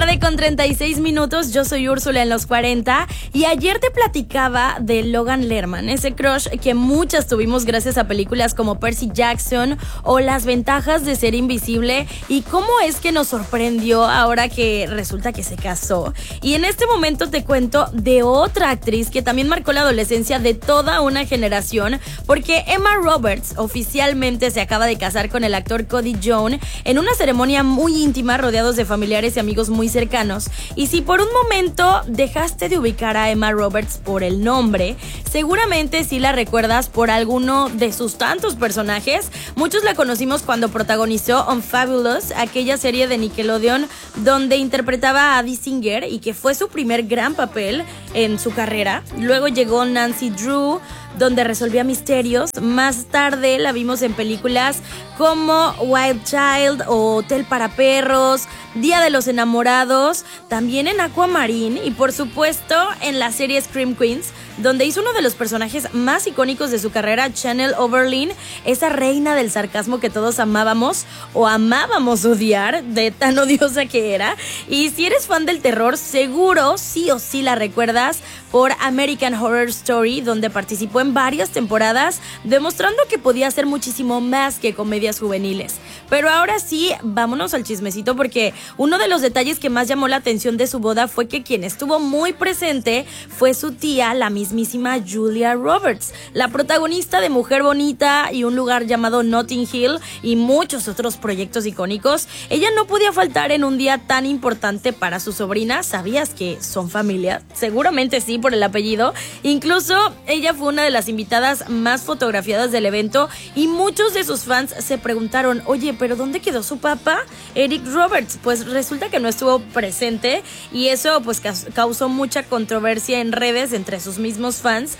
tarde con 36 minutos, yo soy Úrsula en los 40 y ayer te platicaba de Logan Lerman, ese crush que muchas tuvimos gracias a películas como Percy Jackson o Las ventajas de ser invisible y cómo es que nos sorprendió ahora que resulta que se casó. Y en este momento te cuento de otra actriz que también marcó la adolescencia de toda una generación porque Emma Roberts oficialmente se acaba de casar con el actor Cody Jones en una ceremonia muy íntima rodeados de familiares y amigos muy cercanos. Y si por un momento dejaste de ubicar a Emma Roberts por el nombre, seguramente sí la recuerdas por alguno de sus tantos personajes. Muchos la conocimos cuando protagonizó Unfabulous, aquella serie de Nickelodeon donde interpretaba a Abby Singer y que fue su primer gran papel en su carrera. Luego llegó Nancy Drew, donde resolvía misterios. Más tarde la vimos en películas como Wild Child o Hotel para Perros, Día de los Enamorados, también en Aquamarine y por supuesto en la serie Scream Queens, donde hizo uno de los personajes más icónicos de su carrera, Chanel Oberlin, esa reina del sarcasmo que todos amábamos o amábamos odiar de tan odiosa que era. Y si eres fan del terror, seguro sí o sí la recuerdas por American Horror Story, donde participó en varias temporadas, demostrando que podía hacer muchísimo más que comedias juveniles. Pero ahora sí, vámonos al chismecito porque uno de los detalles que más llamó la atención de su boda fue que quien estuvo muy presente fue su tía, la mismísima Julia Roberts, la protagonista de Mujer Bonita y un lugar llamado Notting Hill y muchos otros proyectos icónicos. Ella no podía faltar en un día tan importante para su sobrina. ¿Sabías que son familia? Seguramente sí, por el apellido. Incluso ella fue una de las invitadas más fotografiadas del evento y muchos de sus fans se preguntaron, oye, ¿pero dónde quedó su papá, Eric Roberts? Pues resulta que no estuvo presente y eso pues causó mucha controversia en redes entre sus mismos fans.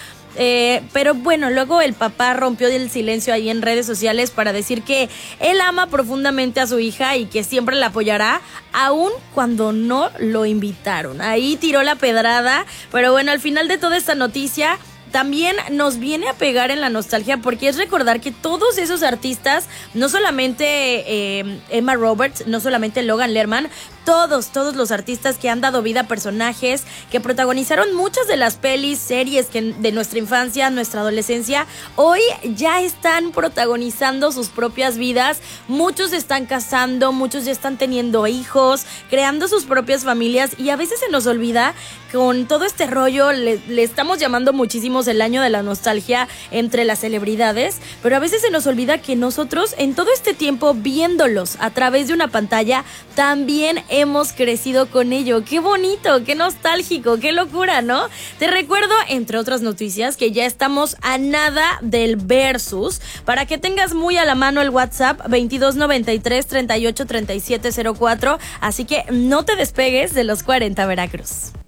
Pero bueno, luego el papá rompió el silencio ahí en redes sociales para decir que él ama profundamente a su hija y que siempre la apoyará, aun cuando no lo invitaron. Ahí tiró la pedrada, pero bueno, al final de toda esta noticia también nos viene a pegar en la nostalgia porque es recordar que todos esos artistas, no solamente Emma Roberts, no solamente Logan Lerman, todos los artistas que han dado vida a personajes que protagonizaron muchas de las pelis, series de nuestra infancia, nuestra adolescencia, hoy ya están protagonizando sus propias vidas. Muchos se están casando, muchos ya están teniendo hijos, creando sus propias familias y a veces se nos olvida, con todo este rollo le estamos llamando muchísimos el año de la nostalgia entre las celebridades, pero a veces se nos olvida que nosotros en todo este tiempo viéndolos a través de una pantalla también hemos crecido con ello. ¡Qué bonito! ¡Qué nostálgico! ¡Qué locura!, ¿no? Te recuerdo, entre otras noticias, que ya estamos a nada del Versus. Para que tengas muy a la mano el WhatsApp 2293 38 37 04. Así que no te despegues de los 40 Veracruz.